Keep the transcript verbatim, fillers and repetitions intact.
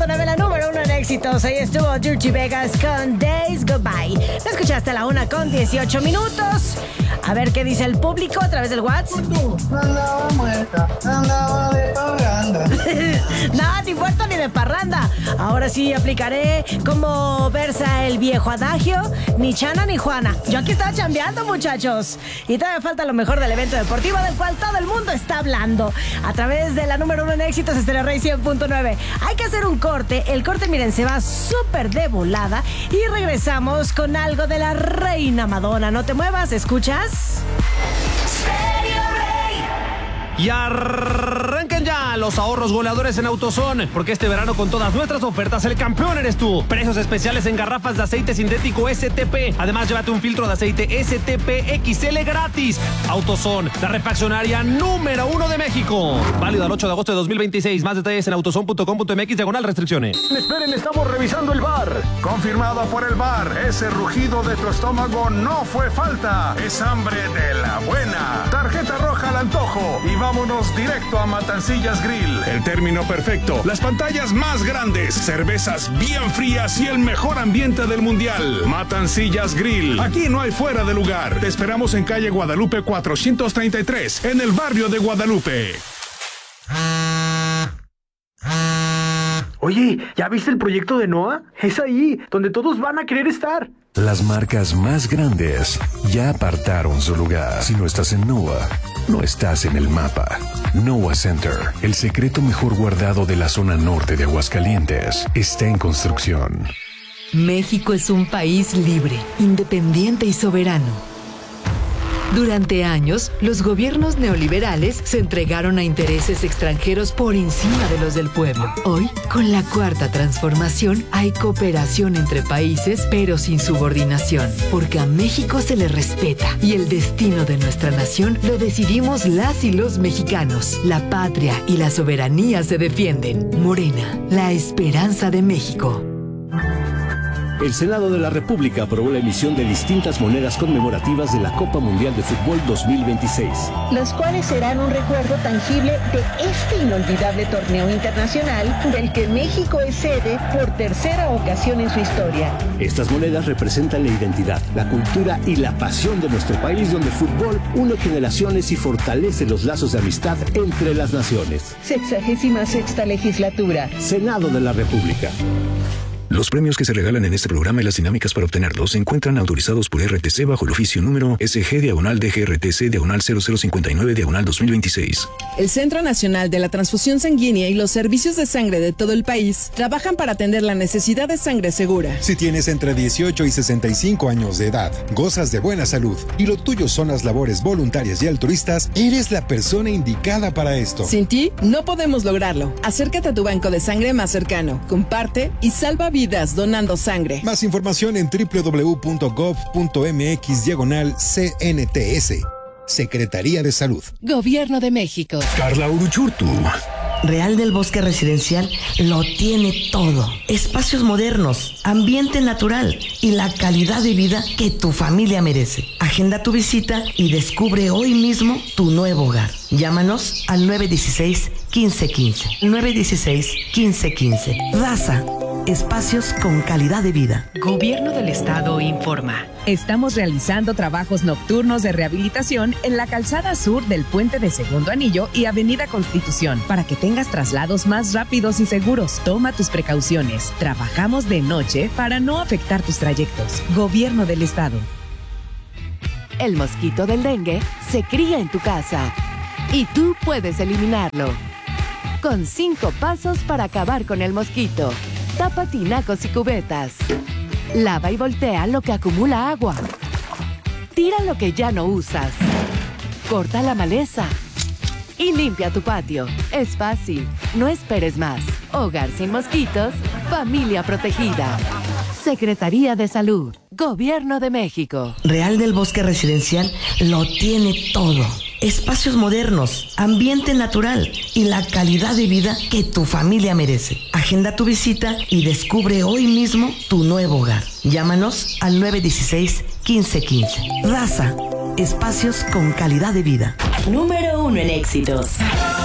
punto nueve, la número uno en éxitos. Ahí estuvo Dirty Vegas con Days Go By. Lo escuchaste a la una con dieciocho minutos. A ver qué dice el público a través del WhatsApp. Andaba muerta, andaba de parranda. Nada, ni muerto ni de parranda. Ahora sí aplicaré como versa el viejo adagio. Ni Chana ni Juana. Yo aquí estaba chambeando, muchachos. Y todavía falta lo mejor del evento deportivo del cual todo el mundo está hablando. A través de la número uno en éxitos, Estéreo Rey cien punto nueve. Hay que hacer un corte. El corte, miren, se va súper de volada. Y regresamos con algo de la reina Madonna. No te muevas, ¿escuchas? Y arranquen ya los ahorros goleadores en AutoZone, porque este verano con todas nuestras ofertas el campeón eres tú. Precios especiales en garrafas de aceite sintético S T P. Además, llévate un filtro de aceite S T P X L gratis. AutoZone, la refaccionaria número uno de México. Válido al ocho de agosto de dos mil veintiséis. Más detalles en autozone punto com punto m x diagonal restricciones. Esperen, estamos revisando el V A R. Confirmado por el V A R. Ese rugido de tu estómago no fue falta. Es hambre de la buena. Tarjeta roja al antojo. Y vámonos directo a Matancillas Grill. El término perfecto. Las pantallas más grandes, cervezas bien frías y el mejor ambiente del mundial. Matancillas Grill. Aquí no hay fuera de lugar. Te esperamos en calle Guadalupe cuatrocientos treinta y tres, en el barrio de Guadalupe. Oye, ¿ya viste el proyecto de Noah? Es ahí, donde todos van a querer estar. Las marcas más grandes ya apartaron su lugar. Si no estás en Noah, no estás en el mapa. Noah Center, el secreto mejor guardado de la zona norte de Aguascalientes, está en construcción. México es un país libre, independiente y soberano. Durante años, los gobiernos neoliberales se entregaron a intereses extranjeros por encima de los del pueblo. Hoy, con la cuarta transformación, hay cooperación entre países, pero sin subordinación, porque a México se le respeta y el destino de nuestra nación lo decidimos las y los mexicanos. La patria y la soberanía se defienden. Morena, la esperanza de México. El Senado de la República aprobó la emisión de distintas monedas conmemorativas de la Copa Mundial de Fútbol dos mil veintiséis. Las cuales serán un recuerdo tangible de este inolvidable torneo internacional del que México es sede por tercera ocasión en su historia. Estas monedas representan la identidad, la cultura y la pasión de nuestro país, donde el fútbol une generaciones y fortalece los lazos de amistad entre las naciones. Sexagésima sexta legislatura. Senado de la República. Los premios que se regalan en este programa y las dinámicas para obtenerlos se encuentran autorizados por R T C bajo el oficio número S G diagonal D G R T C diagonal cero cero cincuenta y nueve diagonal dos mil veintiséis. El Centro Nacional de la Transfusión Sanguínea y los servicios de sangre de todo el país trabajan para atender la necesidad de sangre segura. Si tienes entre dieciocho y sesenta y cinco años de edad, gozas de buena salud y lo tuyo son las labores voluntarias y altruistas, eres la persona indicada para esto. Sin ti, no podemos lograrlo. Acércate a tu banco de sangre más cercano, comparte y salva vidas donando sangre. Más información en w w w punto gov punto m x diagonal C N T S. Secretaría de Salud. Gobierno de México. Carla Uruchurtu. Real del Bosque Residencial lo tiene todo. Espacios modernos, ambiente natural y la calidad de vida que tu familia merece. Agenda tu visita y descubre hoy mismo tu nuevo hogar. Llámanos al nueve uno seis, uno cinco uno cinco. nueve uno seis, uno cinco uno cinco. Raza. Espacios con calidad de vida. Gobierno del Estado informa. Estamos realizando trabajos nocturnos de rehabilitación en la calzada sur del Puente de Segundo Anillo y Avenida Constitución para que tengas traslados más rápidos y seguros. Toma tus precauciones. Trabajamos de noche para no afectar tus trayectos. Gobierno del Estado. El mosquito del dengue se cría en tu casa y tú puedes eliminarlo. Con cinco pasos para acabar con el mosquito. Tapa tinacos y cubetas. Lava y voltea lo que acumula agua. Tira lo que ya no usas. Corta la maleza. Y limpia tu patio. Es fácil. No esperes más. Hogar sin mosquitos. Familia protegida. Secretaría de Salud. Gobierno de México. Real del Bosque Residencial lo tiene todo. Espacios modernos, ambiente natural y la calidad de vida que tu familia merece. Agenda tu visita y descubre hoy mismo tu nuevo hogar. Llámanos al nueve uno seis, uno cinco uno cinco. Raza. Espacios con calidad de vida. Número uno en éxitos.